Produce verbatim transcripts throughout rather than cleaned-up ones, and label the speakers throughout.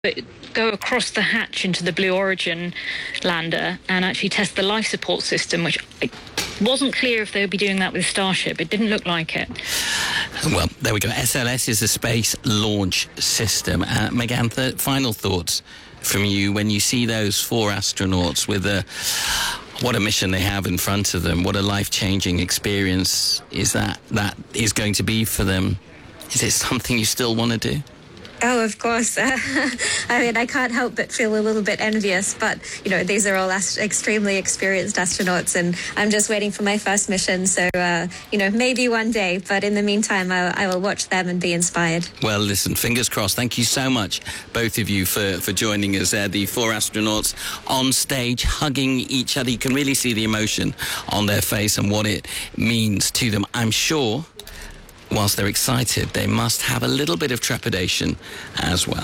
Speaker 1: go across the hatch into the Blue Origin lander and actually test the life support system, which it wasn't clear if they would be doing that with Starship. It didn't look like it.
Speaker 2: Well, there we go. S L S is the Space Launch System. Uh, Megan, th- final thoughts from you when you see those four astronauts with a... What a mission they have in front of them. What a life-changing experience is that that is going to be for them. Is it something you still want to do?
Speaker 3: Oh, of course. Uh, I mean, I can't help but feel a little bit envious, but, you know, these are all ast- extremely experienced astronauts, and I'm just waiting for my first mission. So, uh, you know, maybe one day, but in the meantime, I, I will watch them and be inspired.
Speaker 2: Well, listen, fingers crossed. Thank you so much, both of you, for, for joining us there. The four astronauts on stage hugging each other. You can really see the emotion on their face and what it means to them. I'm sure, whilst they're excited, they must have a little bit of trepidation as well.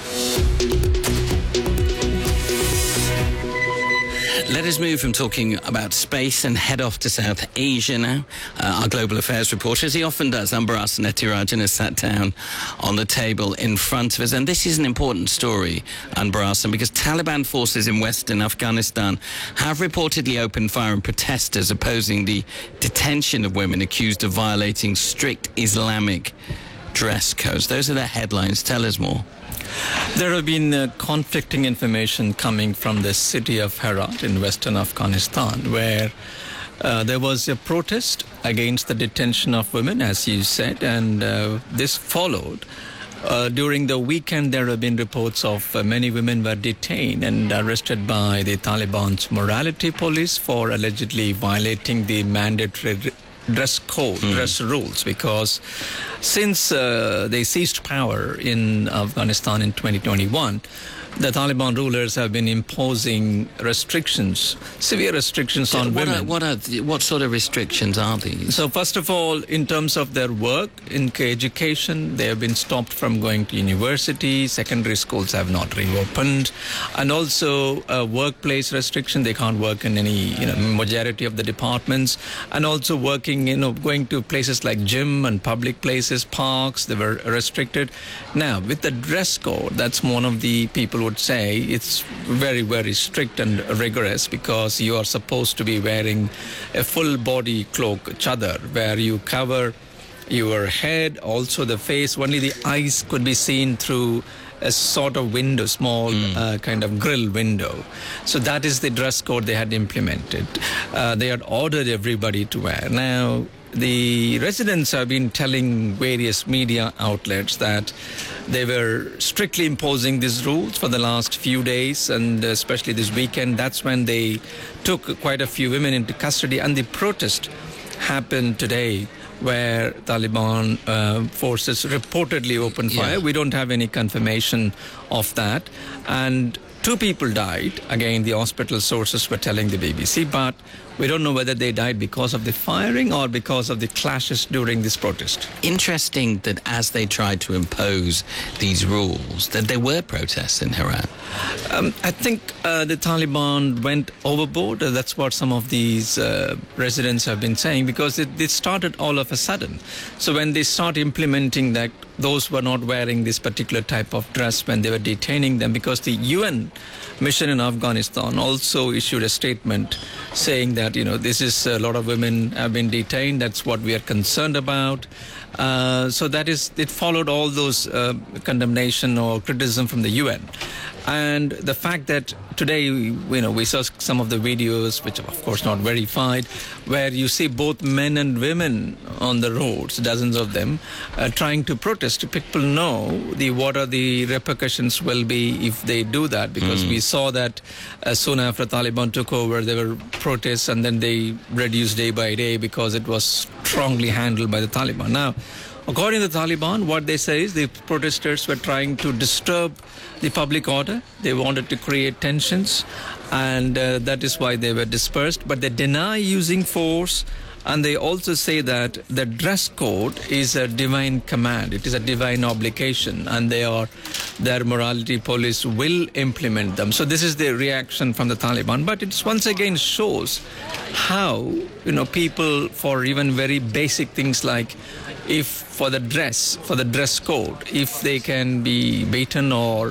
Speaker 2: Let us move from talking about space and head off to South Asia now. Uh, our global affairs reporter, as he often does, Anbarasan Ethirajan, has sat down on the table in front of us. And this is an important story, Anbarasan, because Taliban forces in western Afghanistan have reportedly opened fire on protesters opposing the detention of women accused of violating strict Islamic dress codes. Those are the headlines. Tell us more.
Speaker 4: There have been uh, conflicting information coming from the city of Herat in western Afghanistan, where uh, there was a protest against the detention of women, as you said, and uh, this followed. Uh, during the weekend, there have been reports of uh, many women were detained and arrested by the Taliban's morality police for allegedly violating the mandatory dress code, mm. dress rules, because since uh, they seized power in Afghanistan in twenty twenty-one, the Taliban rulers have been imposing restrictions, severe restrictions
Speaker 2: so
Speaker 4: on
Speaker 2: what
Speaker 4: women.
Speaker 2: Are, what are what sort of restrictions are these?
Speaker 4: So first of all, in terms of their work in education, they have been stopped from going to university. Secondary schools have not reopened, and also a workplace restriction. They can't work in any, you know, majority of the departments, and also working, you know, going to places like gym and public places, parks. They were restricted. Now with the dress code, that's one of the people would say it's very, very strict and rigorous, because you are supposed to be wearing a full body cloak, chadar, where you cover your head, also the face. Only the eyes could be seen through a sort of window, small mm. uh, kind of grill window. So that is the dress code they had implemented. Uh, they had ordered everybody to wear. Now, the residents have been telling various media outlets that they were strictly imposing these rules for the last few days, and especially this weekend. That's when they took quite a few women into custody, and the protest happened today, where Taliban uh, forces reportedly opened fire. Yeah. We don't have any confirmation of that. And two people died. Again, the hospital sources were telling the B B C, but we don't know whether they died because of the firing or because of the clashes during this protest.
Speaker 2: Interesting that as they tried to impose these rules, that there were protests in Herat.
Speaker 4: Um, I think uh, the Taliban went overboard. Uh, that's what some of these uh, residents have been saying, because it, it started all of a sudden. So when they start implementing that, those were not wearing this particular type of dress when they were detaining them, because the U N mission in Afghanistan also issued a statement saying that, you know, this is a lot of women have been detained. That's what we are concerned about. Uh, so that is, it followed all those uh, condemnation or criticism from the U N. And the fact that today, you know, we saw some of the videos, which are of course not verified, where you see both men and women on the roads, dozens of them, uh, trying to protest. People know the what are the repercussions will be if they do that, because mm. we saw that uh, soon after Taliban took over, there were protests, and then they reduced day by day because it was strongly handled by the Taliban. Now, according to the Taliban, what they say is the protesters were trying to disturb the public order. They wanted to create tensions, and uh, that is why they were dispersed. But they deny using force, and they also say that the dress code is a divine command. It is a divine obligation, and they are, their morality police will implement them. So this is the reaction from the Taliban. But it once again shows how, you know, people, for even very basic things like if for the dress, for the dress code, if they can be beaten or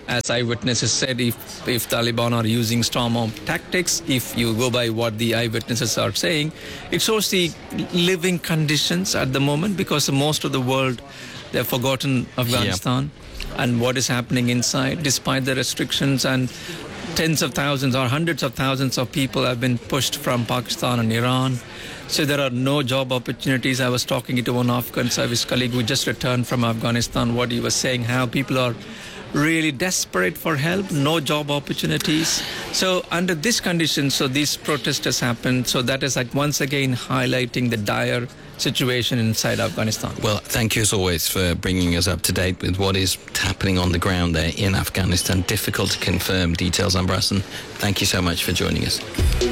Speaker 4: as eyewitnesses said, if, if Taliban are using storm arm tactics, if you go by what the eyewitnesses are saying, it shows the living conditions at the moment, because most of the world, they've forgotten Afghanistan yeah. and what is happening inside, despite the restrictions, and tens of thousands or hundreds of thousands of people have been pushed from Pakistan and Iran. So there are no job opportunities. I was talking to one Afghan service colleague who just returned from Afghanistan, what he was saying, how people are really desperate for help, no job opportunities. So under these conditions, so these protesters happened. So that is like once again highlighting the dire situation inside Afghanistan.
Speaker 2: Well, thank you as always for bringing us up to date with what is happening on the ground there in Afghanistan. Difficult to confirm details, Amber Hassan. Thank you so much for joining us.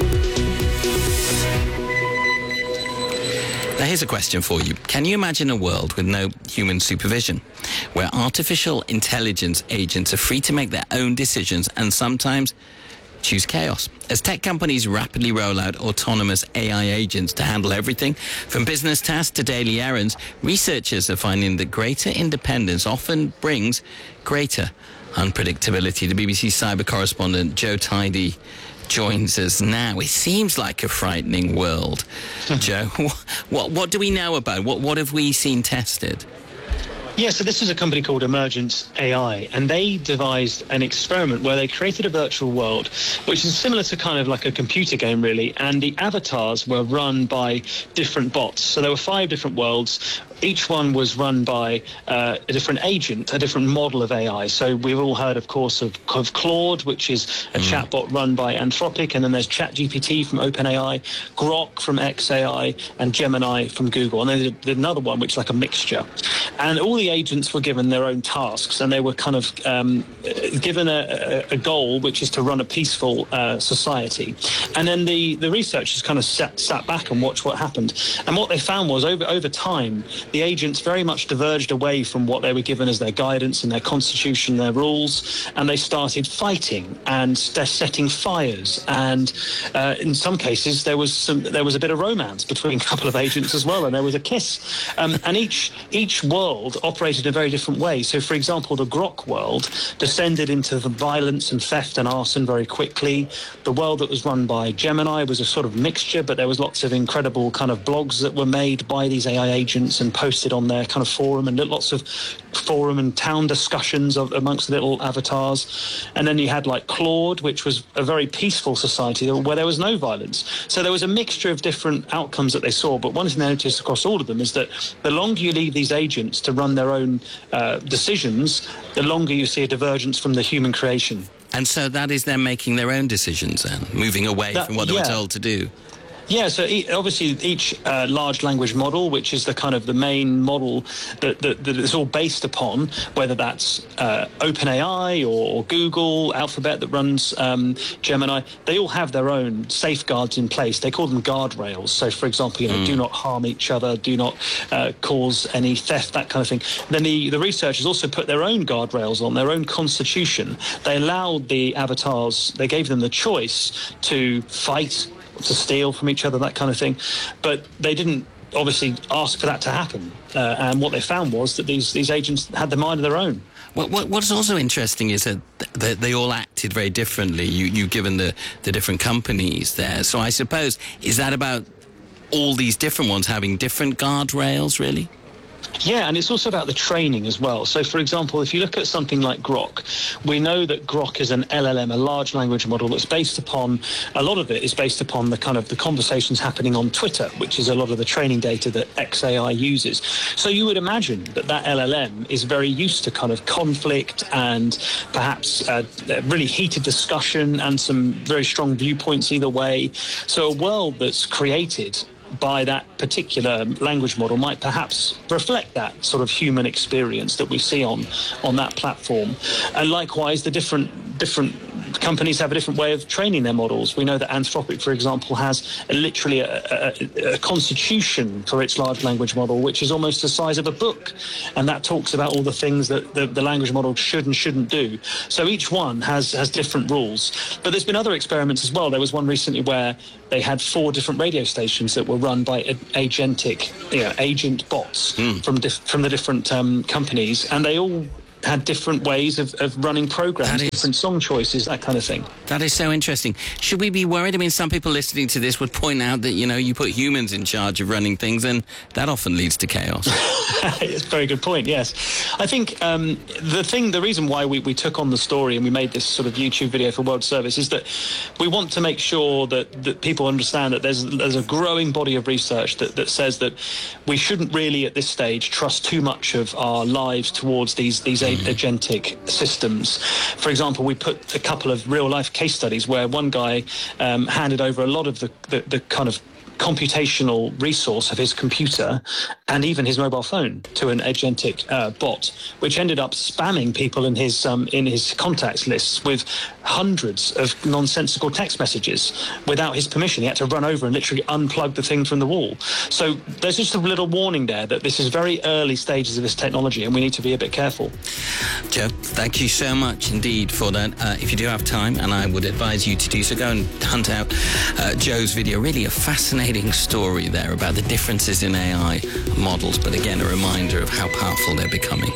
Speaker 2: Now, here's a question for you. Can you imagine a world with no human supervision, where artificial intelligence agents are free to make their own decisions and sometimes choose chaos? As tech companies rapidly roll out autonomous A I agents to handle everything from business tasks to daily errands, researchers are finding that greater independence often brings greater unpredictability. The B B C cyber correspondent Joe Tidy joins us now. It seems like a frightening world. Joe, what what do we know about? What what have we seen tested?
Speaker 5: Yeah, so this is a company called Emergent A I, and they devised an experiment where they created a virtual world, which is similar to kind of like a computer game, really, and the avatars were run by different bots. So there were five different worlds. Each one was run by uh, a different agent, a different model of A I. So we've all heard, of course, of, of Claude, which is a mm. chatbot run by Anthropic, and then there's ChatGPT from OpenAI, Grok from xAI, and Gemini from Google. And then there's another one, which is like a mixture. And all the agents were given their own tasks, and they were kind of um, given a, a, a goal, which is to run a peaceful uh, society. And then the, the researchers kind of sat, sat back and watched what happened. And what they found was over, over time, the agents very much diverged away from what they were given as their guidance and their constitution, their rules, and they started fighting and they're setting fires. And uh, in some cases, there was some, there was a bit of romance between a couple of agents as well, and there was a kiss. Um, and each each world operated in a very different way. So, for example, the Grok world descended into the violence and theft and arson very quickly. The world that was run by Gemini was a sort of mixture, but there was lots of incredible kind of blogs that were made by these A I agents and posted on their kind of forum, and lots of forum and town discussions of, amongst the little avatars. And then you had like Claude, which was a very peaceful society where there was no violence. So there was a mixture of different outcomes that they saw. But one thing they noticed across all of them is that the longer you leave these agents to run their own uh, decisions, the longer you see a divergence from the human creation.
Speaker 2: And so that is them making their own decisions and moving away that, from what they yeah. were told to do.
Speaker 5: Yeah, so e- obviously each uh, large language model, which is the kind of the main model that, that, that it's all based upon, whether that's uh, OpenAI or, or Google, Alphabet that runs um, Gemini, they all have their own safeguards in place. They call them guardrails. So, for example, you know, mm. do not harm each other, do not uh, cause any theft, that kind of thing. Then the, the researchers also put their own guardrails on, their own constitution. They allowed the avatars, they gave them the choice to fight, to steal from each other, that kind of thing. But they didn't obviously ask for that to happen. Uh, and what they found was that these, these agents had the mind of their own.
Speaker 2: What, what, what's also interesting is that they, they all acted very differently. You, you've given the, the different companies there. So I suppose, is that about all these different ones having different guardrails, really?
Speaker 5: Yeah, and it's also about the training as well. So, for example, if you look at something like Grok, we know that Grok is an L L M, a large language model that's based upon, a lot of it is based upon the kind of the conversations happening on Twitter, which is a lot of the training data that xAI uses. So you would imagine that that L L M is very used to kind of conflict and perhaps uh, really heated discussion and some very strong viewpoints either way. So a world that's created by that particular language model might perhaps reflect that sort of human experience that we see on on that platform. And likewise, the different different companies have a different way of training their models. We know that Anthropic, for example, has a, literally a, a, a constitution for its large language model, which is almost the size of a book. And that talks about all the things that the, the language model should and shouldn't do. So each one has, has different rules. But there's been other experiments as well. There was one recently where they had four different radio stations that were run by agentic, you know, agent bots mm. from dif- from the different um, companies, and they all had different ways of, of running programs,
Speaker 2: is,
Speaker 5: different song choices, that kind of thing.
Speaker 2: That is so interesting. Should we be worried? I mean, some people listening to this would point out that, you know, you put humans in charge of running things, and that often leads to chaos.
Speaker 5: It's a very good point, yes. I think um, the thing, the reason why we, we took on the story and we made this sort of YouTube video for World Service is that we want to make sure that, that people understand that there's, there's a growing body of research that, that says that we shouldn't really at this stage trust too much of our lives towards these, these mm. agentic systems. For example, we put a couple of real-life case studies where one guy um, handed over a lot of the, the, the kind of computational resource of his computer and even his mobile phone to an agentic uh, bot, which ended up spamming people in his um, in his contacts lists with hundreds of nonsensical text messages without his permission. He had to run over and literally unplug the thing from the wall. So there's just a little warning there that this is very early stages of this technology and we need to be a bit careful.
Speaker 2: Joe, thank you so much indeed for that. Uh, if you do have time, and I would advise you to do so, go and hunt out uh, Joe's video. Really a fascinating story there about the differences in A I models, but again, a reminder of how powerful they're becoming.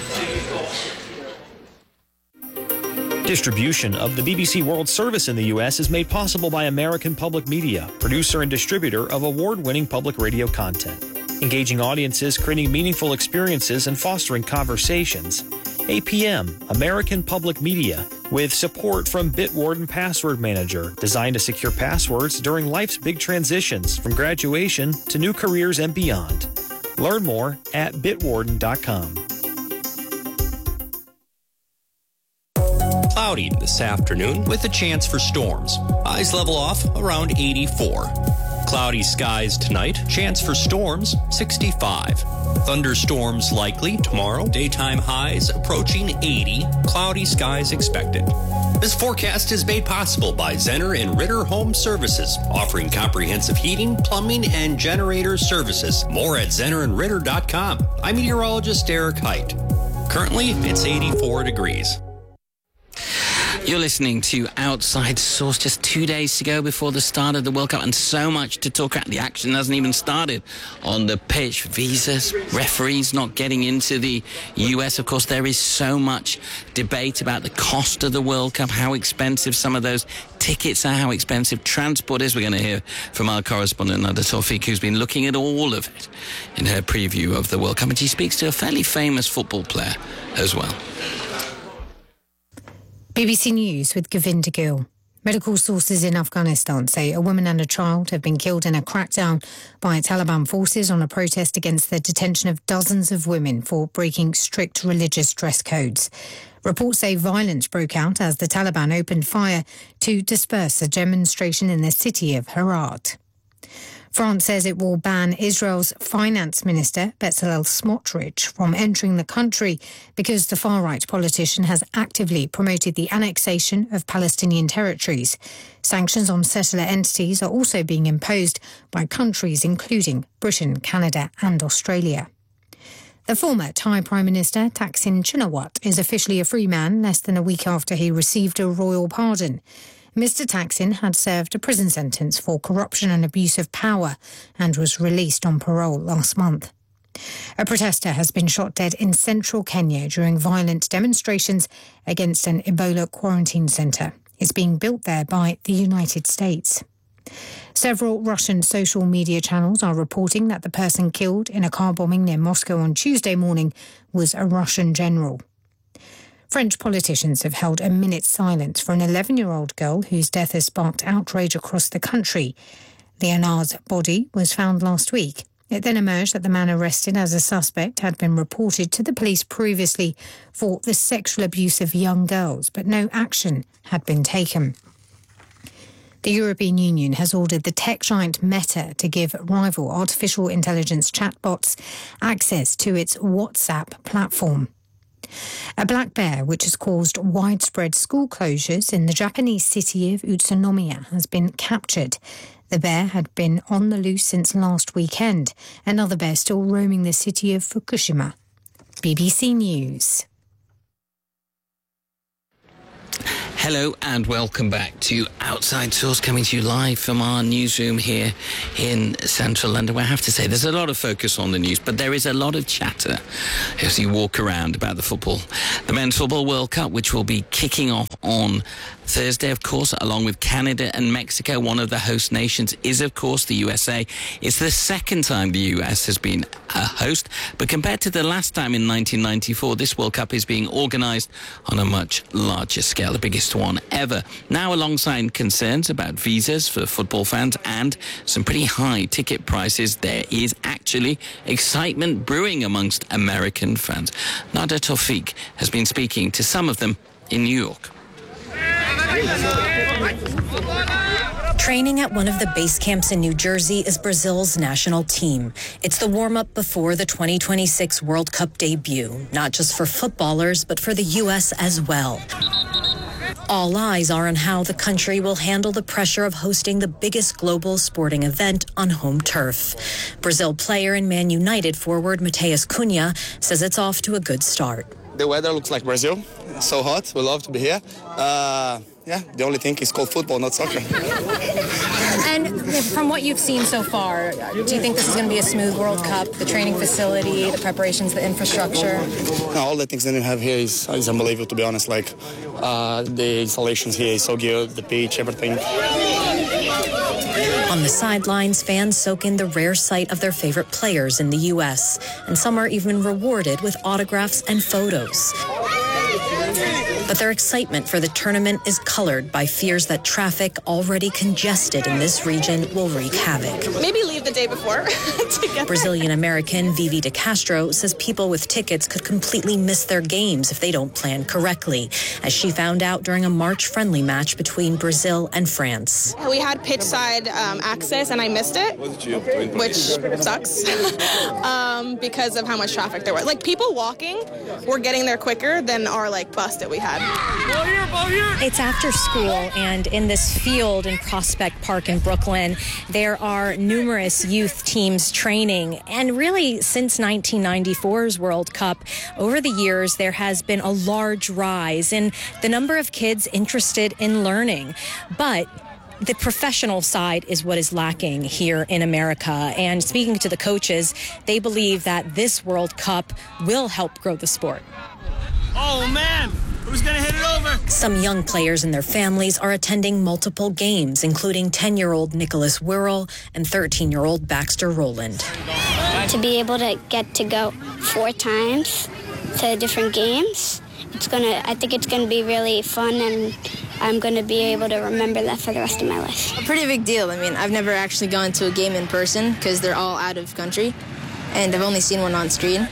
Speaker 6: Distribution of the B B C World Service in the U S is made possible by American Public Media, producer and distributor of award-winning public radio content. Engaging audiences, creating meaningful experiences, and fostering conversations. A P M, American Public Media, with support from Bitwarden Password Manager, designed to secure passwords during life's big transitions, from graduation to new careers and beyond. Learn more at bitwarden dot com.
Speaker 7: Cloudy this afternoon with a chance for storms. Highs level off around eighty-four. Cloudy skies tonight, chance for storms sixty-five. Thunderstorms likely tomorrow, daytime highs approaching eighty, cloudy skies expected. This forecast is made possible by Zenner and Ritter Home Services, offering comprehensive heating, plumbing, and generator services. More at zenner and ritter dot com. I'm meteorologist Eric Height. Currently, it's eighty-four degrees.
Speaker 2: You're listening to Outside Source, just two days to go before the start of the World Cup, and so much to talk about. The action hasn't even started on the pitch. Visas, referees not getting into the U S. Of course, there is so much debate about the cost of the World Cup, how expensive some of those tickets are, how expensive transport is. We're going to hear from our correspondent, Nada Tawfiq, who's been looking at all of it in her preview of the World Cup, and she speaks to a fairly famous football player as well.
Speaker 8: B B C News with Govinda Gill. Medical sources in Afghanistan say a woman and a child have been killed in a crackdown by Taliban forces on a protest against the detention of dozens of women for breaking strict religious dress codes. Reports say violence broke out as the Taliban opened fire to disperse a demonstration in the city of Herat. France says it will ban Israel's finance minister, Bezalel Smotrich, from entering the country because the far-right politician has actively promoted the annexation of Palestinian territories. Sanctions on settler entities are also being imposed by countries including Britain, Canada and Australia. The former Thai Prime Minister, Thaksin Shinawatra, is officially a free man less than a week after he received a royal pardon. Mister Thaksin had served a prison sentence for corruption and abuse of power and was released on parole last month. A protester has been shot dead in central Kenya during violent demonstrations against an Ebola quarantine centre. It's being built there by the United States. Several Russian social media channels are reporting that the person killed in a car bombing near Moscow on Tuesday morning was a Russian general. French politicians have held a minute's silence for an eleven-year-old girl whose death has sparked outrage across the country. Léonard's body was found last week. It then emerged that the man arrested as a suspect had been reported to the police previously for the sexual abuse of young girls, but no action had been taken. The European Union has ordered the tech giant Meta to give rival artificial intelligence chatbots access to its WhatsApp platform. A black bear, which has caused widespread school closures in the Japanese city of Utsunomiya, has been captured. The bear had been on the loose since last weekend. Another bear still roaming the city of Fukushima. B B C News.
Speaker 2: Hello and welcome back to Outside Source, coming to you live from our newsroom here in central London, where I have to say there's a lot of focus on the news, but there is a lot of chatter as you walk around about the football. The Men's Football World Cup, which will be kicking off on Thursday, of course, along with Canada and Mexico. One of the host nations is, of course, the U S A. It's the second time the U S has been a host, but compared to the last time in nineteen ninety-four, this World Cup is being organised on a much larger scale, the biggest one ever. Now, alongside concerns about visas for football fans and some pretty high ticket prices, there is actually excitement brewing amongst American fans. Nada Tawfiq has been speaking to some of them in New York.
Speaker 9: Training at one of the base camps in New Jersey is Brazil's national team. It's the warm-up before the twenty twenty-six World Cup debut, not just for footballers, but for the U S as well. All eyes are on how the country will handle the pressure of hosting the biggest global sporting event on home turf. Brazil player and Man United forward Matheus Cunha says it's off to a good start.
Speaker 10: The weather looks like Brazil. It's so hot. We love to be here. Uh, yeah, the only thing is called football, not soccer.
Speaker 9: And from what you've seen so far, do you think this is going to be a smooth World Cup? The training facility, the preparations, the infrastructure?
Speaker 10: No, all the things that we have here is, is unbelievable, to be honest. Like, uh, the installations here is so good, the pitch, everything.
Speaker 9: On the sidelines, fans soak in the rare sight of their favorite players in the U S, and some are even rewarded with autographs and photos. But their excitement for the tournament is colored by fears that traffic already congested in this region will wreak havoc.
Speaker 11: Maybe leave the day before to get
Speaker 9: Brazilian-American Vivi de Castro says people with tickets could completely miss their games if they don't plan correctly, as she found out during a March-friendly match between Brazil and France.
Speaker 11: We had pitch side um, access and I missed it, which sucks um, because of how much traffic there was. Like, people walking were getting there quicker than our like bus that we had.
Speaker 9: It's after school, and in this field in Prospect Park in Brooklyn, there are numerous youth teams training. And really, since nineteen ninety-four's World Cup, over the years, there has been a large rise in the number of kids interested in learning. But the professional side is what is lacking here in America. And speaking to the coaches, they believe that this World Cup will help grow the sport.
Speaker 12: Oh, man! Who's going to hit it over?
Speaker 9: Some young players and their families are attending multiple games, including ten-year-old Nicholas Wirral and thirteen-year-old Baxter Rowland.
Speaker 13: To be able to get to go four times to different games, it's gonna. I think it's going to be really fun, and I'm going to be able to remember that for the rest of my life.
Speaker 14: A pretty big deal. I mean, I've never actually gone to a game in person because they're all out of country, and I've only seen one on screen.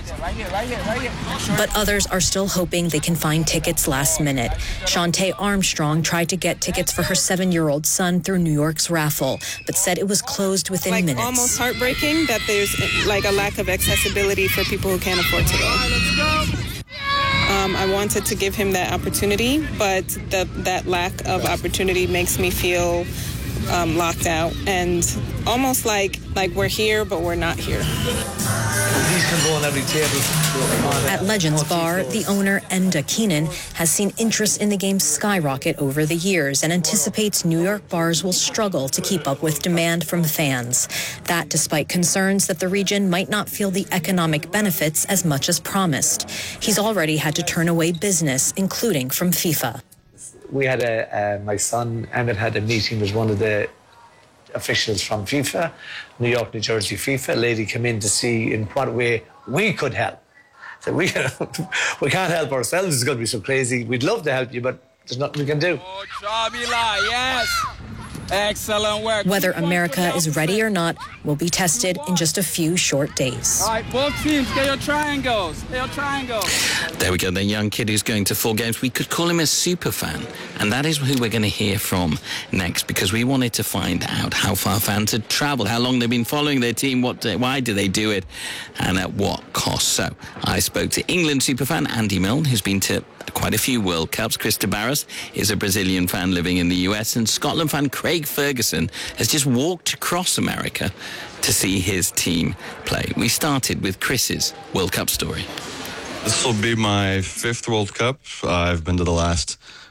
Speaker 9: But others are still hoping they can find tickets last minute. Shantae Armstrong tried to get tickets for her seven-year-old son through New York's raffle, but said it was closed within
Speaker 15: like,
Speaker 9: minutes.
Speaker 15: Almost heartbreaking that there's like a lack of accessibility for people who can't afford to go. Um, I wanted to give him that opportunity, but the, that lack of opportunity makes me feel um, locked out and almost like like we're here, but we're not here.
Speaker 16: These can go on every table.
Speaker 9: At Legends Bar, the owner, Enda Keenan, has seen interest in the game skyrocket over the years and anticipates New York bars will struggle to keep up with demand from fans. That despite concerns that the region might not feel the economic benefits as much as promised. He's already had to turn away business, including from FIFA.
Speaker 16: We had a, uh, my son, Emmett, had a meeting with one of the officials from FIFA, New York, New Jersey FIFA. A lady came in to see in what way we could help. So we, we can't help ourselves. It's going to be so crazy. We'd love to help you, but there's nothing we can do.
Speaker 12: Oh, Chabila, yes. Excellent work.
Speaker 9: Whether America is ready or not will be tested in just a few short days.
Speaker 12: All right, both teams, get your triangles. Get your triangles.
Speaker 2: There we go, the young kid who's going to four games. We could call him a super fan. And that is who we're going to hear from next, because we wanted to find out how far fans had travelled, how long they've been following their team, what, why do they do it, and at what cost. So I spoke to England superfan Andy Milne, who's been to quite a few World Cups. Krista Barras is a Brazilian fan living in the U S, and Scotland fan Craig Ferguson has just walked across America to see his team play. We started with Chris's World Cup story.
Speaker 17: This will be my fifth World Cup. I've been to the last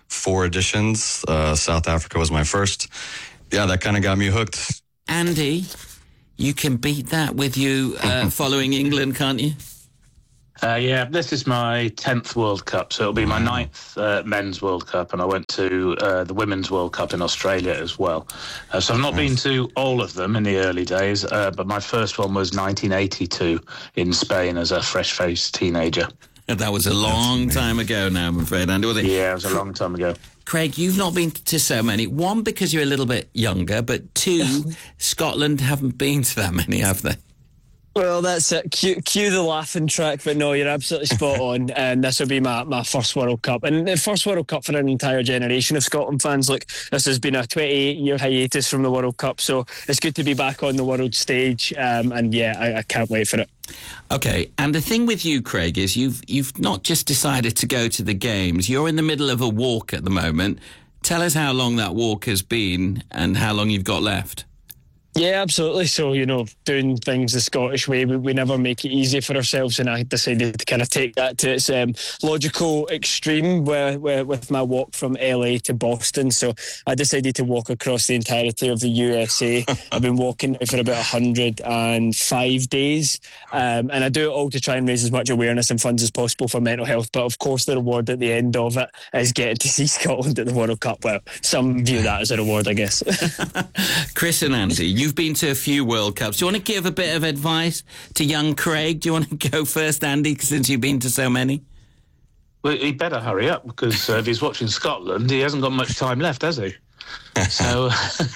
Speaker 17: four editions. Uh, South Africa was my first. Yeah, that kind of got me hooked.
Speaker 2: Andy, you can beat that with you uh, following England, can't you?
Speaker 18: Uh, yeah, this is my tenth World Cup, so it'll be my ninth uh, Men's World Cup, and I went to uh, the Women's World Cup in Australia as well. Uh, so I've not been to all of them in the early days, uh, but my first one was nineteen eighty-two in Spain as a fresh-faced teenager.
Speaker 2: That was a long time ago now, I'm afraid, Andy. Was it?
Speaker 18: Yeah, it was a long time ago.
Speaker 2: Craig, you've not been to so many. One, because you're a little bit younger, but two, Scotland haven't been to that many, have they?
Speaker 19: Well, that's it. Cue, cue the laughing track, but no, you're absolutely spot on. And this will be my, my first World Cup. And the first World Cup for an entire generation of Scotland fans. Look, this has been a twenty-eight year hiatus from the World Cup, so it's good to be back on the world stage. Um, and yeah, I, I can't wait for it.
Speaker 2: Okay, and the thing with you, Craig, is you've you've not just decided to go to the games. You're in the middle of a walk at the moment. Tell us how long that walk has been and how long you've got left.
Speaker 19: Yeah, absolutely. So, you know, doing things the Scottish way, we, we never make it easy for ourselves, and I decided to kind of take that to its um, logical extreme where, where, with my walk from L A to Boston. So I decided to walk across the entirety of the U S A. I've been walking for about one hundred five days, um, and I do it all to try and raise as much awareness and funds as possible for mental health. But of course, the reward at the end of it is getting to see Scotland at the World Cup. Well, some view that as a reward, I guess.
Speaker 2: Chris and Andy, you You've been to a few World Cups. Do you want to give a bit of advice to young Craig? Do you want to go first, Andy, since you've been to so many?
Speaker 18: Well, he better hurry up, because uh, if he's watching Scotland, he hasn't got much time left, has he? So...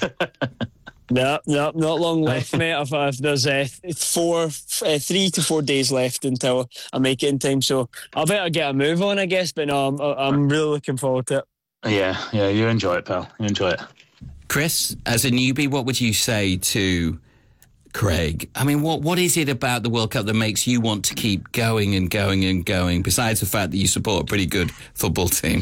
Speaker 19: No, no, not long left, mate. I've, I've, there's uh, four, uh, three to four days left until I make it in time. So I better get a move on, I guess. But no, I'm, I'm really looking forward to it.
Speaker 18: Yeah, yeah, you enjoy it, pal. You enjoy it.
Speaker 2: Chris, as a newbie, what would you say to Craig? I mean, what what is it about the World Cup that makes you want to keep going and going and going, besides the fact that you support a pretty good football team?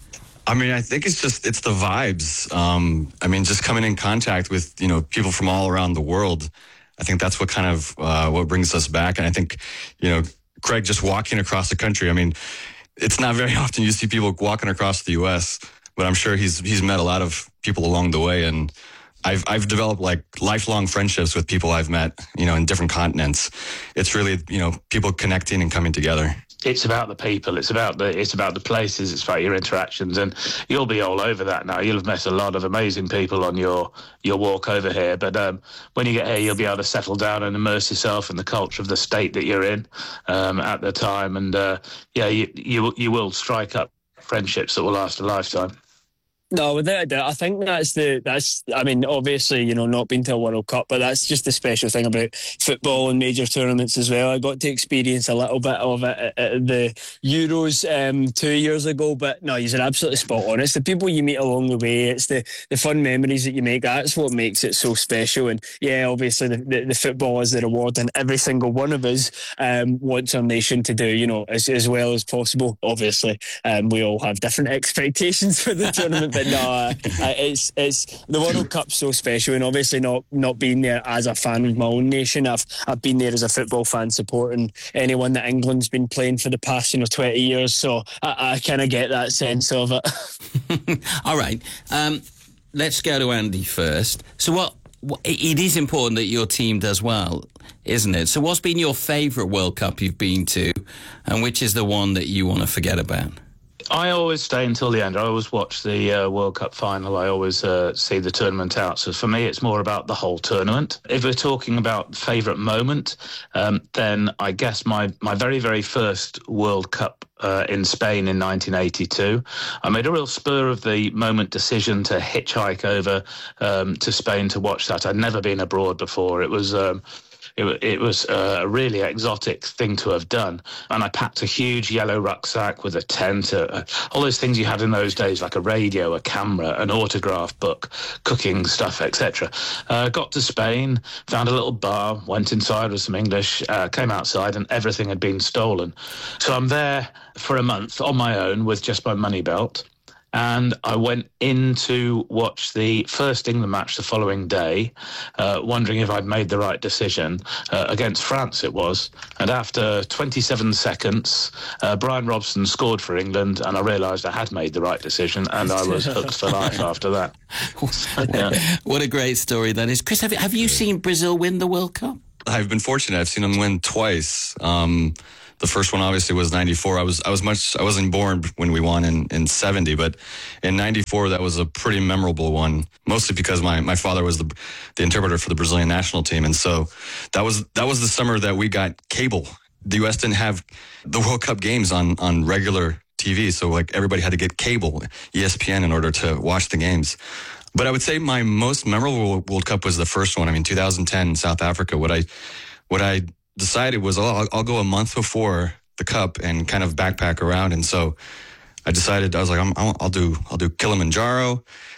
Speaker 17: I mean, I think it's just, it's the vibes. Um, I mean, just coming in contact with, you know, people from all around the world. I think that's what kind of, uh, what brings us back. And I think, you know, Craig just walking across the country. I mean, it's not very often you see people walking across the U S, but I'm sure he's he's met a lot of people along the way, and I've I've developed like lifelong friendships with people I've met, you know, in different continents. It's really, you know, people connecting and coming together.
Speaker 18: It's about the people. It's about the it's about the places. It's about your interactions, and you'll be all over that now. You'll have met a lot of amazing people on your your walk over here. But um, when you get here, you'll be able to settle down and immerse yourself in the culture of the state that you're in um, at the time. And uh, yeah, you you you will strike up friendships that will last a lifetime.
Speaker 19: No, without a doubt. I think that's the, that's, I mean, obviously, you know, not been to a World Cup, but that's just the special thing about football and major tournaments as well. I got to experience a little bit of it at, at the Euros um, two years ago, but no, you're absolutely spot on. It's the people you meet along the way. It's the, the fun memories that you make. That's what makes it so special. And yeah, obviously the, the, the football is the reward, and every single one of us um, wants our nation to do, you know, as, as well as possible. Obviously, um, we all have different expectations for the tournament, but no, uh, it's it's the World Cup's so special, and obviously not not being there as a fan of my own nation. I've I've been there as a football fan, supporting anyone that England's been playing for the past, you know, twenty years. So I, I kind of get that sense of it.
Speaker 2: All right, um, let's go to Andy first. So what? what it is important that your team does well, isn't it? So what's been your favourite World Cup you've been to, and which is the one that you want to forget about?
Speaker 18: I always stay until the end. I always watch the uh, World Cup final. I always uh, see the tournament out. So for me, it's more about the whole tournament. If we're talking about favourite moment, um, then I guess my, my very, very first World Cup uh, in Spain in nineteen eighty-two, I made a real spur of the moment decision to hitchhike over um, to Spain to watch that. I'd never been abroad before. It was... Um, It, it was a really exotic thing to have done. And I packed a huge yellow rucksack with a tent, uh, all those things you had in those days, like a radio, a camera, an autograph book, cooking stuff, et cetera. Uh, got to Spain, found a little bar, went inside with some English, uh, came outside, and everything had been stolen. So I'm there for a month on my own with just my money belt. and I went in to watch the first England match the following day, uh, wondering if I'd made the right decision. Uh, against France it was, and after twenty-seven seconds, uh, Brian Robson scored for England, and I realised I had made the right decision, and I was hooked for life after that. Yeah.
Speaker 2: What a great story that is. Chris, have you, have you seen Brazil win the World Cup?
Speaker 17: I've been fortunate. I've seen them win twice. Um, the first one obviously was ninety-four. I was I was much I wasn't born when we won in, in seventy, but in ninety-four that was a pretty memorable one. Mostly because my, my father was the the interpreter for the Brazilian national team, and so that was that was the summer that we got cable. The U S didn't have the World Cup games on on regular T V, so like everybody had to get cable, E S P N, in order to watch the games. But I would say my most memorable World Cup was the first one. I mean, two thousand ten, South Africa. What I, what I decided was, oh, I'll, I'll go a month before the Cup and kind of backpack around. And so I decided, I was like, I'm, I'll, I'll do, I'll do Kilimanjaro.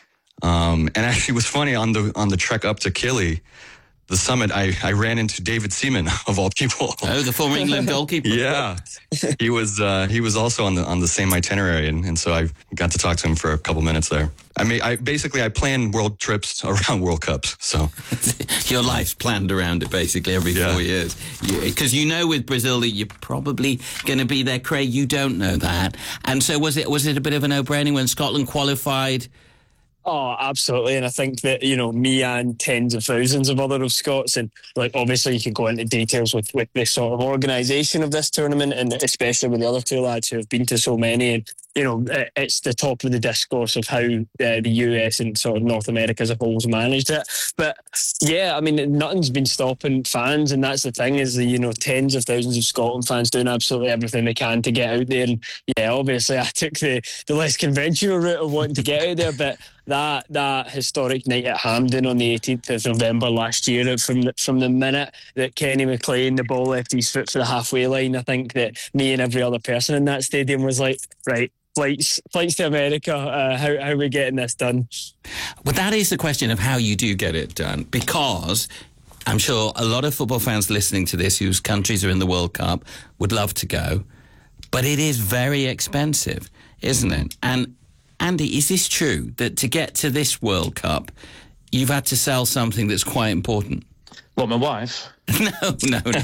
Speaker 17: Um, and actually, it was funny on the on the trek up to Kili, the summit, I, I ran into David Seaman, of all people.
Speaker 2: Oh, the former England goalkeeper.
Speaker 17: Yeah, he was uh, he was also on the on the same itinerary, and, and so I got to talk to him for a couple minutes there. I mean, I basically I plan world trips around World Cups. So
Speaker 2: your life's planned around it basically every yeah. four years. Because you, you know, with Brazil that you're probably going to be there, Craig. You don't know that, and so was it was it a bit of a no-brainer when Scotland qualified?
Speaker 19: Oh, absolutely. And I think that, you know, me and tens of thousands of other of Scots, and like obviously you could go into details with, with this sort of organisation of this tournament, and especially with the other two lads who have been to so many. And, you know, it's the top of the discourse of how uh, the U S and sort of North America as a whole has managed it. But yeah, I mean, nothing's been stopping fans, and that's the thing, is the, you know, tens of thousands of Scotland fans doing absolutely everything they can to get out there. And yeah, obviously I took the, the less conventional route of wanting to get out there, but That that historic night at Hampden on the eighteenth of November last year, from the, from the minute that Kenny McLean, the ball left his foot for the halfway line, I think that me and every other person in that stadium was like, right, flights flights to America, uh, how, how are we getting this done?
Speaker 2: Well, that is the question of how you do get it done, because I'm sure a lot of football fans listening to this whose countries are in the World Cup would love to go, but it is very expensive, isn't it? And Andy, is this true that to get to this World Cup, you've had to sell something that's quite important?
Speaker 18: What, my wife?
Speaker 2: no, no, no.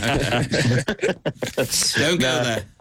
Speaker 2: Don't go
Speaker 18: no.
Speaker 2: there.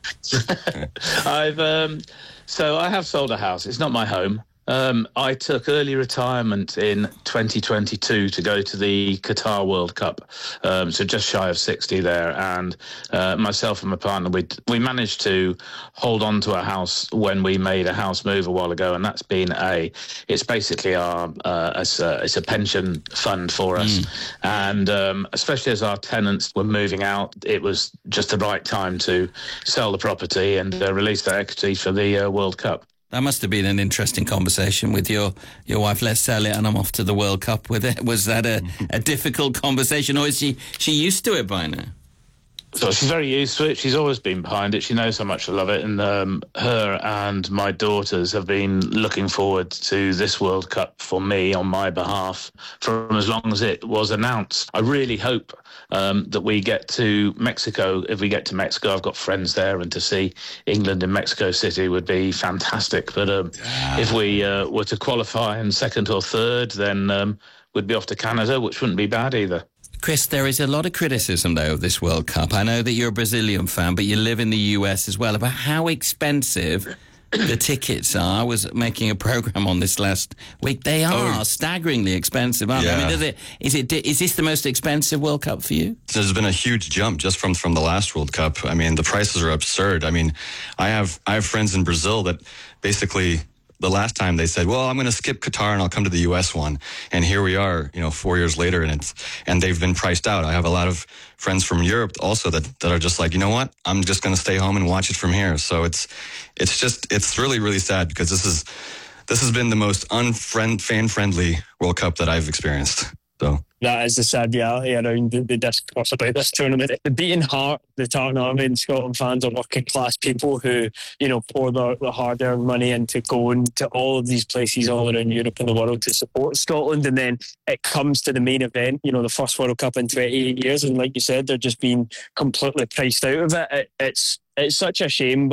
Speaker 18: I've um, so I have sold a house. It's not my home. Um, I took early retirement in twenty twenty-two to go to the Qatar World Cup, um, so just shy of sixty there. And uh, myself and my partner, we we managed to hold on to a house when we made a house move a while ago, and that's been a. It's basically our uh, it's, a, it's a pension fund for us, mm. and um, especially as our tenants were moving out, it was just the right time to sell the property and uh, release that equity for the uh, World Cup.
Speaker 2: That must have been an interesting conversation with your, your wife. Let's sell it and I'm off to the World Cup with it. Was that a, a difficult conversation, or is she, she used to it by now?
Speaker 18: So she's very used to it. She's always been behind it. She knows how much I love it. And um, her and my daughters have been looking forward to this World Cup for me on my behalf from as long as it was announced. I really hope um, that we get to Mexico. If we get to Mexico, I've got friends there, and to see England in Mexico City would be fantastic. But um, yeah. if we uh, were to qualify in second or third, then um, we'd be off to Canada, which wouldn't be bad either.
Speaker 2: Chris, there is a lot of criticism, though, of this World Cup. I know that you're a Brazilian fan, but you live in the U S as well, about how expensive the tickets are. I was making a programme on this last week. They are oh. staggeringly expensive, aren't yeah. they? I mean, does it, is, it, is this the most expensive World Cup for you?
Speaker 17: There's been a huge jump just from, from the last World Cup. I mean, the prices are absurd. I mean, I have I have friends in Brazil that basically... The last time they said, well, I'm going to skip Qatar and I'll come to the U S one. And here we are, you know, four years later, and it's and they've been priced out. I have a lot of friends from Europe also that, that are just like, you know what, I'm just going to stay home and watch it from here. So it's it's just it's really, really sad, because this is this has been the most unfriend fan friendly World Cup that I've experienced. So
Speaker 19: that is the sad reality around the, the discourse about this tournament. The beating heart, the Tartan Army and Scotland fans are working class people who, you know, pour their, their hard earned money into going to all of these places all around Europe and the world to support Scotland. And then it comes to the main event, you know, the first World Cup in twenty-eight years. And like you said, they're just being completely priced out of it. it it's, it's such a shame, but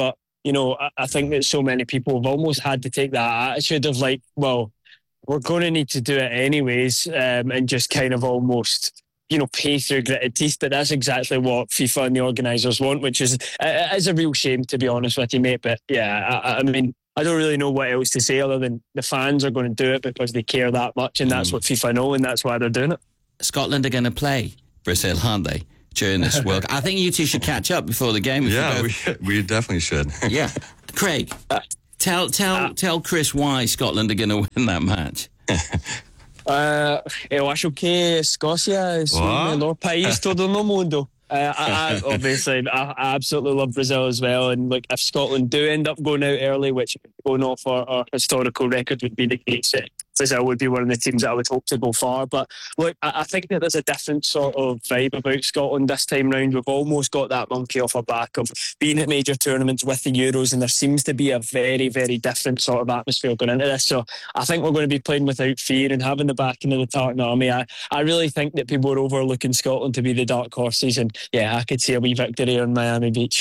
Speaker 19: you know, I, I think that so many people have almost had to take that attitude of like, well, we're going to need to do it anyways, um, and just kind of almost, you know, pay through gritted teeth. But that's exactly what FIFA and the organisers want, which is uh, is a real shame, to be honest with you, mate. But yeah, I, I mean, I don't really know what else to say other than the fans are going to do it because they care that much, and that's what FIFA know, and that's why they're doing it.
Speaker 2: Scotland are going to play Brazil, aren't they, during this World Cup? I think you two should catch up before the game.
Speaker 17: Yeah, we, we definitely should.
Speaker 2: Yeah. Craig, tell tell uh, tell Chris why Scotland are going to win that match.
Speaker 19: uh, eu acho que Escócia é o melhor país todo no mundo. Uh, I, I obviously I, I absolutely love Brazil as well, and like if Scotland do end up going out early, which going off our, our historical record would be the case, Brazil would be one of the teams that I would hope to go far. But look, I, I think that there's a different sort of vibe about Scotland this time round. We've almost got that monkey off our back of being at major tournaments with the Euros, and there seems to be a very, very different sort of atmosphere going into this. So I think we're going to be playing without fear and having the backing of the Tartan Army. I, I really think that people are overlooking Scotland to be the dark horses, and yeah, I could see a wee victory on Miami Beach.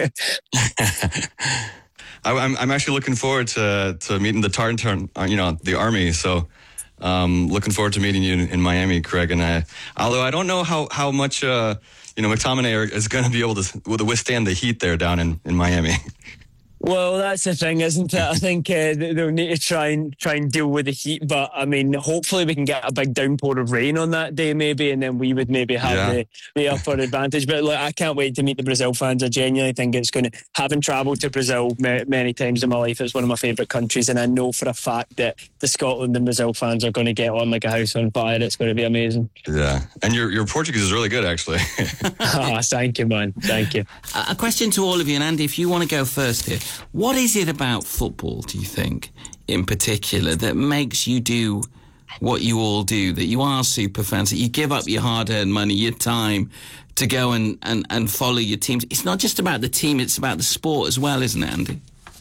Speaker 17: I, I'm I'm actually looking forward to to meeting the Tartan, you know, the army. So, um, looking forward to meeting you in, in Miami, Craig. And I, although I don't know how how much uh, you know, McTominay is going to be able to, to withstand the heat there down in, in Miami.
Speaker 19: Well, that's the thing, isn't it? I think uh, they'll need to try and try and deal with the heat, but I mean, hopefully we can get a big downpour of rain on that day, maybe, and then we would maybe have yeah. the, the upper advantage. But look, I can't wait to meet the Brazil fans. I genuinely think it's going to. Having travelled to Brazil ma- many times in my life, it's one of my favourite countries, and I know for a fact that the Scotland and Brazil fans are going to get on like a house on fire. It's going to be amazing.
Speaker 17: Yeah, and your your Portuguese is really good, actually.
Speaker 19: oh, thank you, man. Thank you.
Speaker 2: A question to all of you, and Andy, if you want to go first here, what is it about football, do you think, in particular, that makes you do what you all do, that you are super fans, that you give up your hard-earned money, your time to go and, and, and follow your teams? It's not just about the team, it's about the sport as well, isn't it, Andy?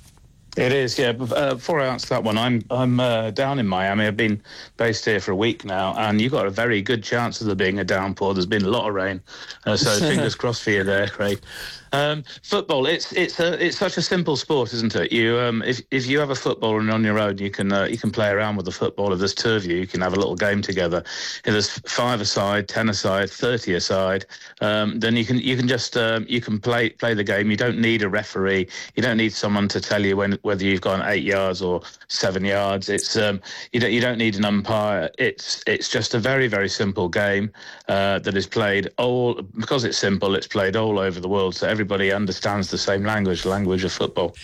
Speaker 18: It is, yeah. Uh, before I answer that one, I'm I'm uh, down in Miami. I've been based here for a week now, and you've got a very good chance of there being a downpour. There's been a lot of rain, uh, so fingers crossed for you there, Craig. Um, football, it's it's a, it's such a simple sport, isn't it? You um, if if you have a football and on your own, you can uh, you can play around with the football. If there's two of you, you can have a little game together. If there's five aside, ten aside, thirty aside, um, then you can you can just um, you can play play the game. You don't need a referee. You don't need someone to tell you when whether you've gone eight yards or seven yards. It's um, you don't you don't need an umpire. It's it's just a very very simple game uh, that is played all because it's simple. It's played all over the world, so every Everybody understands the same language, the language of football.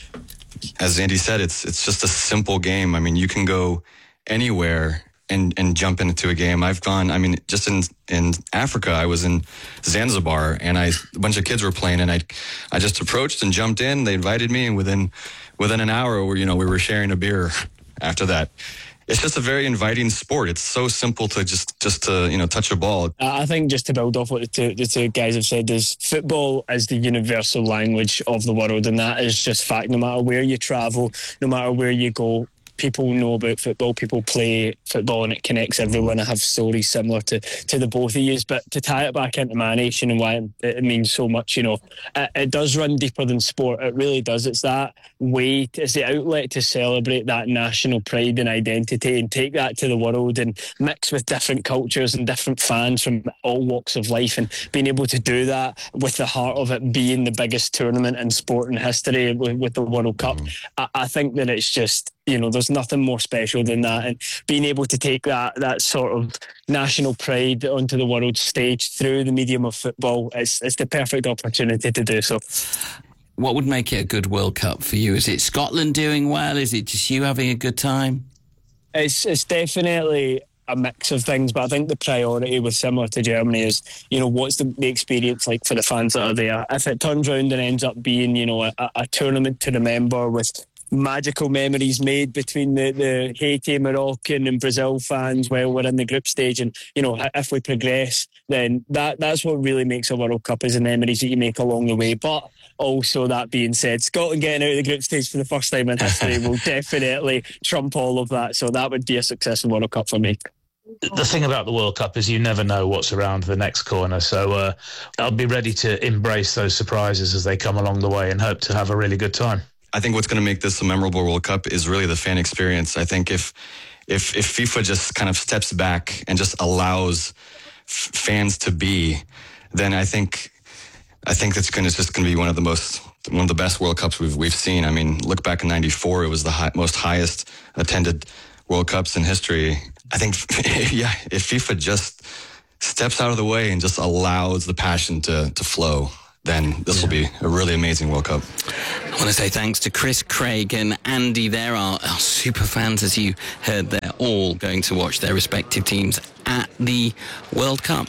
Speaker 17: As Andy said, it's it's just a simple game. I mean, you can go anywhere and, and jump into a game. I've gone, I mean, just in in Africa, I was in Zanzibar, and I a bunch of kids were playing, and I I just approached and jumped in. They invited me, and within within an hour, we you know we were sharing a beer after that. It's just a very inviting sport. It's so simple to just, just to, you know, touch a ball.
Speaker 19: I think just to build off what the two, the two guys have said is football is the universal language of the world, and that is just fact. No matter where you travel, no matter where you go, people know about football, people play football, and it connects everyone. I have stories similar to, to the both of you, but to tie it back into my nation and why it, it means so much, you know, it, it does run deeper than sport. It really does. It's that way, to, it's the outlet to celebrate that national pride and identity and take that to the world and mix with different cultures and different fans from all walks of life, and being able to do that with the heart of it being the biggest tournament in sport in history with, with the World Cup. I, I think that it's just, you know, there's nothing more special than that, and being able to take that that sort of national pride onto the world stage through the medium of football, it's, it's the perfect opportunity to do so.
Speaker 2: What would make it a good World Cup for you? Is it Scotland doing well? Is it just you having a good time?
Speaker 19: It's it's definitely a mix of things, but I think the priority was similar to Germany is, you know, what's the, the experience like for the fans that are there? If it turns around and ends up being, you know, a, a tournament to remember with magical memories made between the, the Haiti, Moroccan and Brazil fans while we're in the group stage, and, you know, if we progress, then that that's what really makes a World Cup, is the memories that you make along the way. But also, that being said, Scotland getting out of the group stage for the first time in history will definitely trump all of that, so that would be a successful World Cup for me.
Speaker 18: The thing about the World Cup is you never know what's around the next corner, so uh, I'll be ready to embrace those surprises as they come along the way and hope to have a really good time.
Speaker 17: I think what's going to make this a memorable World Cup is really the fan experience. I think if if if FIFA just kind of steps back and just allows f- fans to be, then I think I think it's going to just going to be one of the most one of the best World Cups we've we've seen. I mean, look back in ninety-four, it was the high, most highest attended World Cups in history. I think, yeah, if FIFA just steps out of the way and just allows the passion to to flow, then this yeah. will be a really amazing World Cup.
Speaker 2: I want to say thanks to Chris, Craig and Andy. There are our super fans, as you heard, they're all going to watch their respective teams at the World Cup.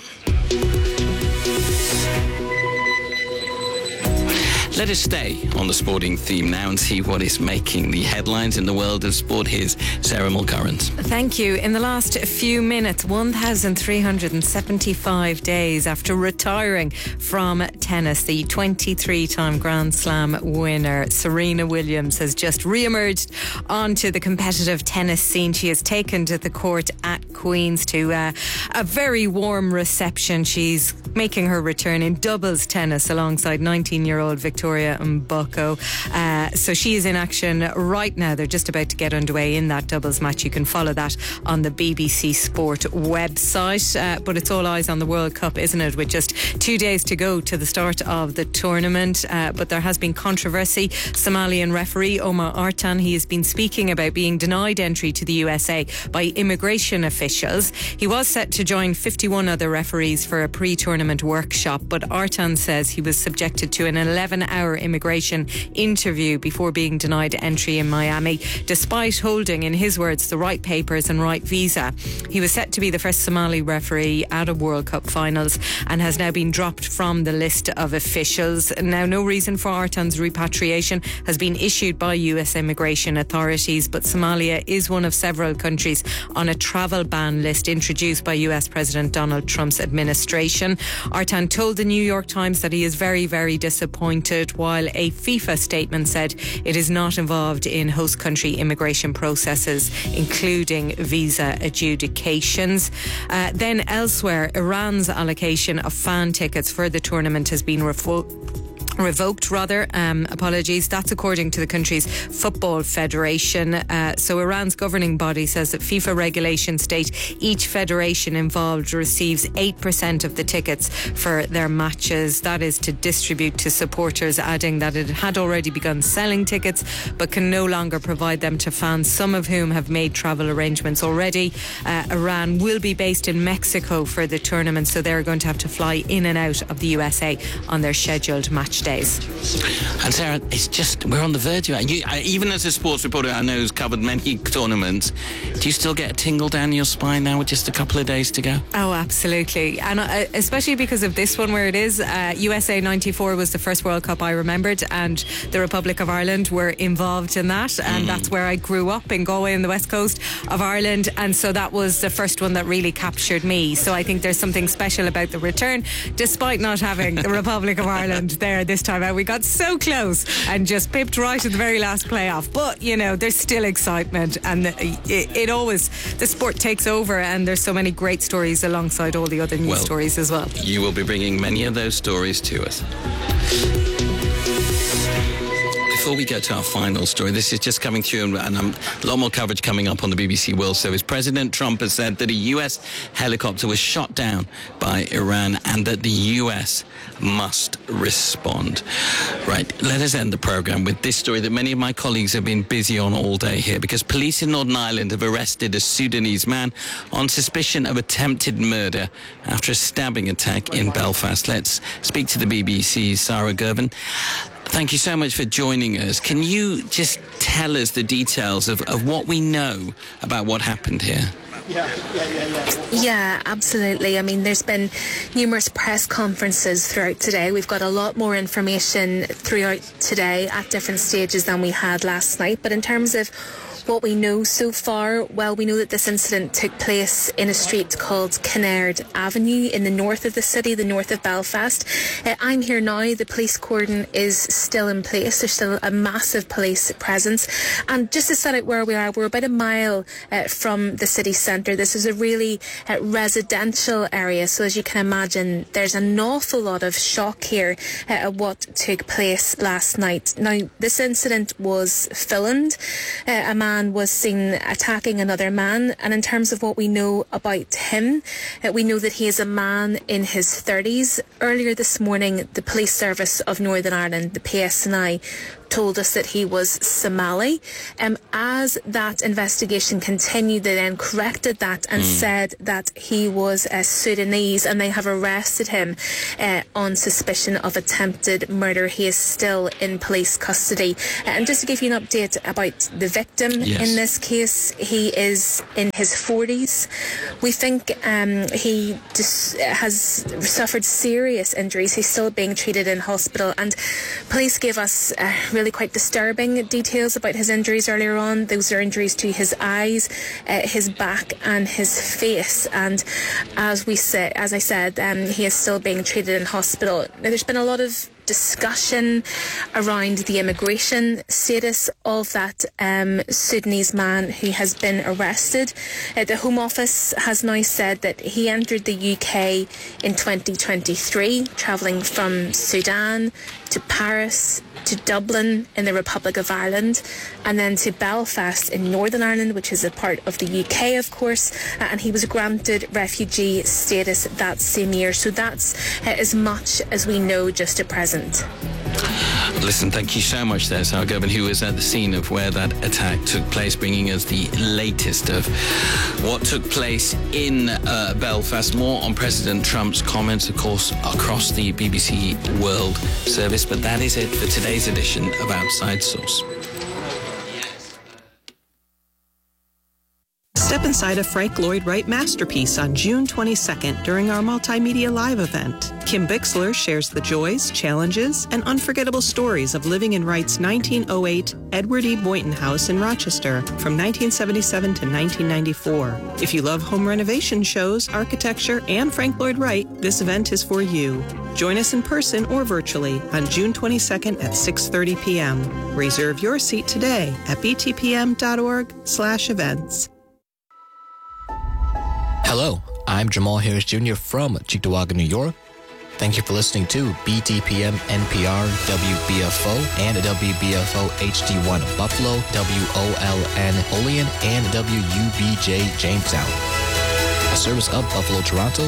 Speaker 2: Let us stay on the sporting theme now and see what is making the headlines in the world of sport. Here's Sarah Mulcurrent.
Speaker 20: Thank you. In the last few minutes, one thousand three hundred seventy-five days after retiring from tennis, the twenty-three-time Grand Slam winner Serena Williams has just re-emerged onto the competitive tennis scene. She has taken to the court at Queen's to uh, a very warm reception. She's making her return in doubles tennis alongside nineteen-year-old Victoria Mboko. Uh, so she is in action right now. They're just about to get underway in that doubles match. You can follow that on the B B C Sport website. Uh, but it's all eyes on the World Cup, isn't it? With just two days to go to the start of the tournament. Uh, but there has been controversy. Somalian referee Omar Artan, he has been speaking about being denied entry to the U S A by immigration officials. He was set to join fifty-one other referees for a pre-tournament workshop, but Artan says he was subjected to an eleven hour immigration interview before being denied entry in Miami, despite holding, in his words, the right papers and right visa. He was set to be the first Somali referee at a World Cup finals and has now been dropped from the list of officials. Now, no reason for Artan's repatriation has been issued by U S immigration authorities, but Somalia is one of several countries on a travel ban list introduced by U S President Donald Trump's administration. Artan told the New York Times that he is very, very disappointed, while a FIFA statement said it is not involved in host country immigration processes, including visa adjudications. Uh, then elsewhere, Iran's allocation of fan tickets for the tournament has been revoked. Revoked, rather. Um, apologies. That's according to the country's football federation. Uh, so Iran's governing body says that FIFA regulations state each federation involved receives eight percent of the tickets for their matches. That is to distribute to supporters, adding that it had already begun selling tickets but can no longer provide them to fans, some of whom have made travel arrangements already. Uh, Iran will be based in Mexico for the tournament, so they're going to have to fly in and out of the U S A on their scheduled match days.
Speaker 2: And Sarah, it's just, we're on the verge of it. You, I, even as a sports reporter, I know who's covered many tournaments, do you still get a tingle down your spine now with just a couple of days to go?
Speaker 20: Oh, absolutely. And uh, especially because of this one where it is, uh, U S A ninety-four was the first World Cup I remembered, and the Republic of Ireland were involved in that, and mm. that's where I grew up, in Galway on the west coast of Ireland, and so that was the first one that really captured me. So I think there's something special about the return, despite not having the Republic of Ireland there this time out. We got so close and just pipped right at the very last playoff, but you know, there's still excitement, and the, it, it always, the sport takes over, and there's so many great stories alongside all the other news
Speaker 2: well,
Speaker 20: stories as well.
Speaker 2: You will be bringing many of those stories to us. Before we go to our final story, this is just coming through, and um, a lot more coverage coming up on the B B C World Service. President Trump has said that a U S helicopter was shot down by Iran and that the U S must respond. Right, let us end the programme with this story that many of my colleagues have been busy on all day here, because police in Northern Ireland have arrested a Sudanese man on suspicion of attempted murder after a stabbing attack in Belfast. Let's speak to the B B C's Sarah Gervin. Thank you so much for joining us. Can you just tell us the details of, of what we know about what happened here?
Speaker 21: Yeah, yeah, yeah, yeah. Yeah, absolutely. I mean, there's been numerous press conferences throughout today. We've got a lot more information throughout today at different stages than we had last night. But in terms of what we know so far, well, we know that this incident took place in a street called Kinnaird Avenue in the north of the city, the north of Belfast. Uh, I'm here now. The police cordon is still in place. There's still a massive police presence. And just to set out where we are, we're about a mile uh, from the city centre. This is a really uh, residential area. So as you can imagine, there's an awful lot of shock here uh, at what took place last night. Now, this incident was filmed. Uh, a man was seen attacking another man, and in terms of what we know about him, uh, we know that he is a man in his thirties. Earlier this morning, the Police Service of Northern Ireland, the P S N I, told us that he was Somali. Um, as that investigation continued, they then corrected that and mm. said that he was uh, Sudanese, and they have arrested him uh, on suspicion of attempted murder. He is still in police custody. Uh, and just to give you an update about the victim yes. in this case, he is in his forties. We think um, he just has suffered serious injuries. He's still being treated in hospital, and police gave us uh, really quite disturbing details about his injuries earlier on. Those are injuries to his eyes, uh, his back and his face, and as we said, as I said, um, he is still being treated in hospital. Now, there's been a lot of discussion around the immigration status of that um, Sudanese man who has been arrested. Uh, the Home Office has now said that he entered the U K in twenty twenty-three, travelling from Sudan to Paris to Dublin in the Republic of Ireland, and then to Belfast in Northern Ireland, which is a part of the U K, of course, uh, and he was granted refugee status that same year. So that's uh, as much as we know just at present.
Speaker 2: Listen, thank you so much there, Sarah Gerben, who was at the scene of where that attack took place, bringing us the latest of what took place in uh, Belfast. More on President Trump's comments, of course, across the B B C World Service. But that is it for today's edition of Outside Source.
Speaker 1: Step inside a Frank Lloyd Wright masterpiece on June twenty-second during our Multimedia Live event. Kim Bixler shares the joys, challenges, and unforgettable stories of living in Wright's nineteen oh eight Edward E. Boynton House in Rochester from nineteen seventy-seven to nineteen ninety-four. If you love home renovation shows, architecture, and Frank Lloyd Wright, this event is for you. Join us in person or virtually on June twenty-second at six thirty p.m. Reserve your seat today at btpm.org slash events.
Speaker 22: Hello, I'm Jamal Harris Junior from Cheektowaga, New York. Thank you for listening to B T P M, N P R, W B F O, and W B F O H D one Buffalo, W O L N Olean, and W U B J Jamestown. A service of Buffalo, Toronto,